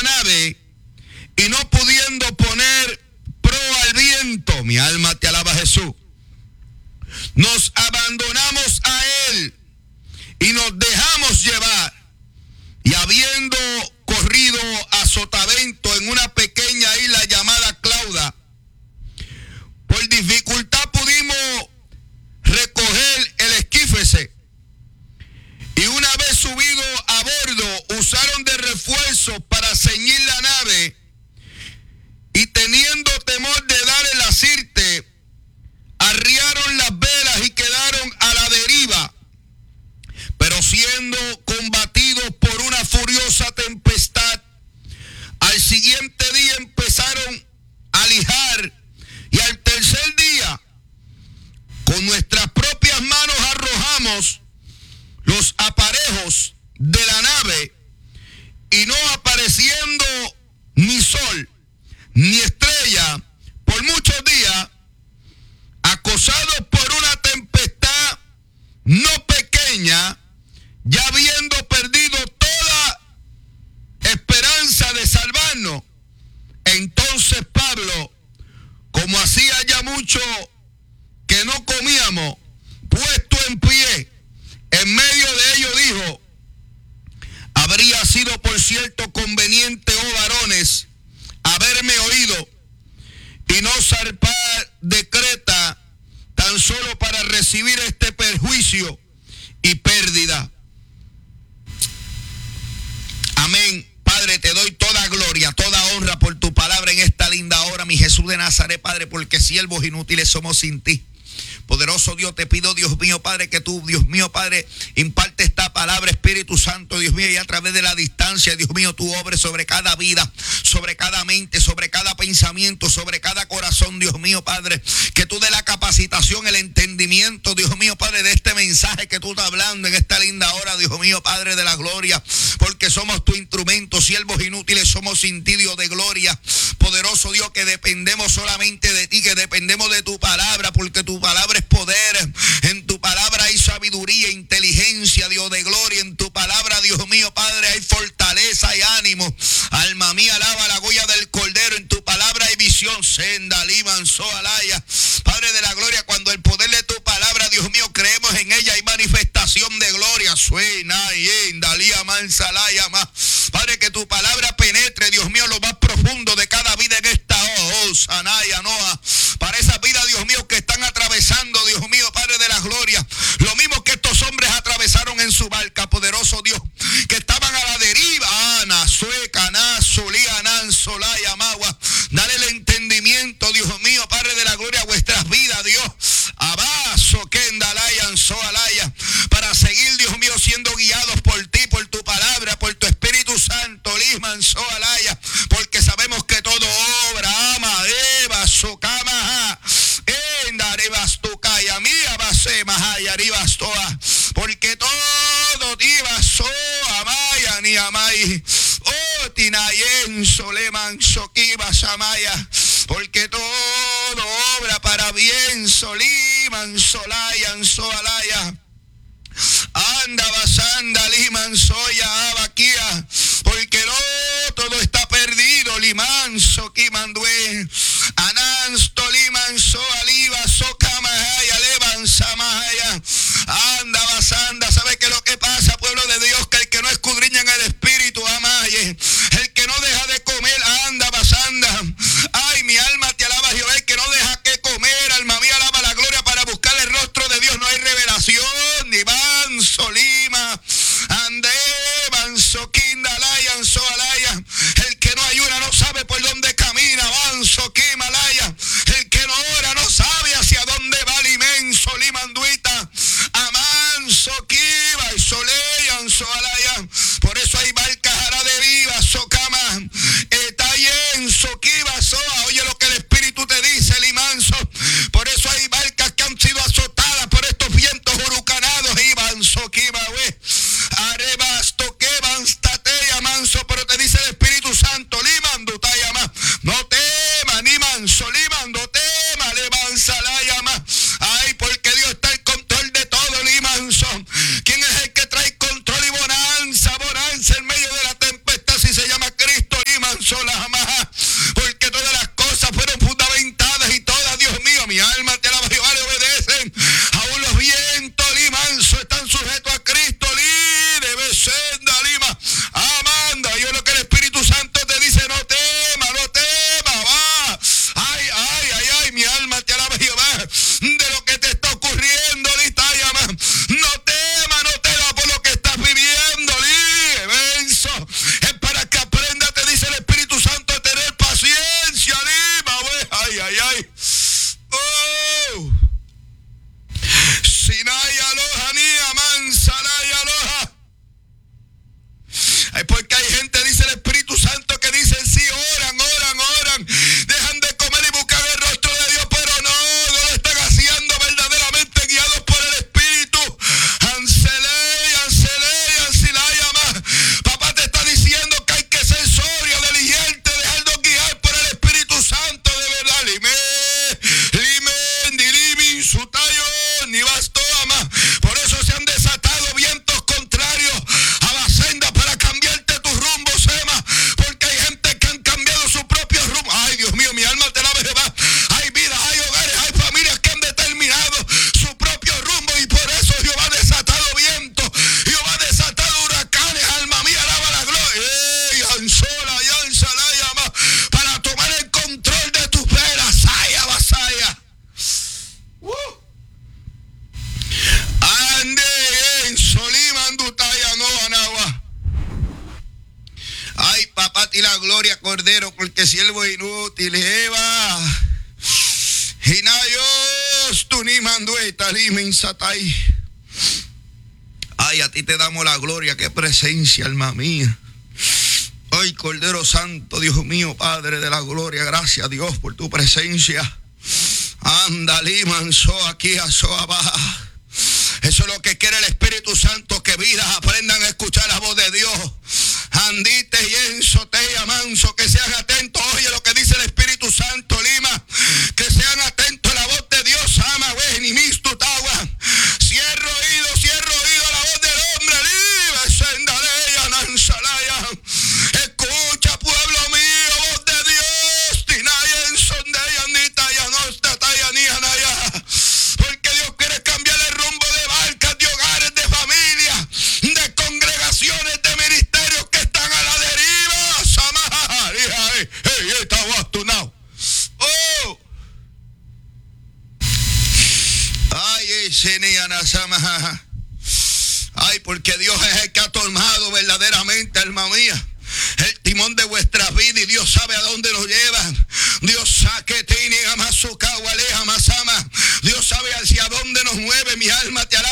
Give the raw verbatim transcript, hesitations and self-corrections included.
nave y no pudiendo poner proa al viento, mi alma te alaba, Jesús, nos abandonamos a Él y nos dejamos llevar. Y habiendo corrido a sotavento en una pequeña isla llamada Clauda, por dificultad pudimos recoger el esquífese. Y una vez subido a bordo, usaron de refuerzo para ceñir la nave. Y teniendo temor de dar el asirte, arriaron las velas y quedaron a la deriva. Pero siendo combatidos por una furiosa tempestad, al siguiente día empezaron a lijar, y al tercer día con nuestras propias manos arrojamos los aparejos de la nave, y no apareciendo ni sol ni estrella por muchos días, acosados por una tempestad no pequeña, ya habiendo perdido toda esperanza de salvarnos, entonces Pablo, como hacía ya mucho que no comíamos, puesto en pie en medio de ellos, dijo: habría sido por cierto conveniente, oh varones, haberme oído y no zarpar de Creta tan solo para recibir este perjuicio y pérdida. Amén. Padre, te doy toda gloria, toda honra por tu palabra en esta linda hora, mi Jesús de Nazaret, Padre, porque siervos inútiles somos sin ti. Poderoso Dios, te pido, Dios mío, Padre, que tú, Dios mío, Padre, imparte esta palabra, Espíritu Santo, Dios mío, y a través de la distancia, Dios mío, tú obres sobre cada vida, sobre cada mente, sobre cada pensamiento, sobre cada corazón, Dios mío, Padre, que tú dé la capacitación, el entendimiento, Dios mío, Padre, de este mensaje que tú estás hablando en esta linda hora, Dios mío, Padre de la gloria, porque somos tu instrumento, siervos inútiles somos sin ti, Dios de gloria. Poderoso Dios, que dependemos solamente de ti, que dependemos de tu palabra, porque tu palabra es poder, en tu palabra hay sabiduría, inteligencia, Dios de gloria, en tu palabra, Dios mío, Padre, hay fortaleza y ánimo. Alma mía, alaba la huella del Cordero, en tu palabra hay visión, senda, liman, soalaya. Padre de la gloria, cuando el poder de tu palabra, Dios mío, creemos en ella, hay manifestación de gloria. Suena y dalía mansalaya más. Padre, que tu palabra penetre, Dios mío, lo más profundo de cada vida en esta oh, sanaya, noa. Para esas vidas, Dios mío, que están atravesando, Dios mío, Padre de la gloria, lo mismo que estos hombres atravesaron en su barca, poderoso Dios, que estaban a la deriva. Ana, sueca, na, solía, nan, solaya, magua. Dale el entendimiento, Dios mío, Padre de la gloria, a vuestras vidas, Dios. Abaso, kendalayan, soalaya, para seguir, Dios mío, siendo guiados por ti, por tu palabra, por tu Espíritu Santo, lisman, soalaya, porque sabemos que todo obra, ama, eva, socama, endaribas tu calla, mía, base, mahaya, arribas toa, porque todo diva, so, amaya, ni amay, oh, tinayen, soleman, soquiba, samaya, porque todo obra para bien, soliman, solayan, soalaya. Anda basanda liman soya abaquía, porque no todo está perdido, liman soquimandue, anansto liman so aliva socamahaya levan samahaya. Anda basanda, ¿sabe qué es lo que pasa, pueblo de Dios? Que el que no escudriña en el espíritu, amaye, el que no deja de comer, anda basanda. Ay, mi alma te alaba, Jehová, el que no deja que comer, alma mía, alaba la gloria para buscar el rostro de Dios. No hay revelación, ni van solima, ande, van soquinda, layan, soalaya. la gloria, Cordero, porque siervo inútil, Eva. Hinayos, tu ni mandueta, limin satay. Ay, a ti te damos la gloria, qué presencia, alma mía. Ay, Cordero Santo, Dios mío, Padre de la gloria, gracias, Dios, por tu presencia. Anda, liman, so aquí, a so abajo. Eso es lo que quiere el Espíritu Santo, que vidas aprendan a escuchar la voz de Dios. Andite y enso, te manso, que sean atentos. Oye lo que dice el Espíritu Santo, Lima. Que sean atentos a la voz de Dios. Ama, ve, ni misto, tagua. Cierro oído, cierro oído a la voz del hombre. Libre, sendaleya, nansalaya. Escucha, pueblo mío, voz de Dios. Tinaya, ensondeya, nitaya, nosta, taya, ni anaya. Porque Dios quiere cambiar el rumbo de barcas, de hogares, de familias, de congregaciones, de ministerios que están a la deriva. Samaria, hey, hey, está bastonado. Oh. Ay, ese ni anasama. Ay, porque Dios es el que ha tomado verdaderamente, alma mía, el timón de vuestra vida, y Dios sabe a dónde nos lleva. Dios saque tini amazuca, gualeja, masama. Dios sabe hacia dónde nos mueve. Mi alma te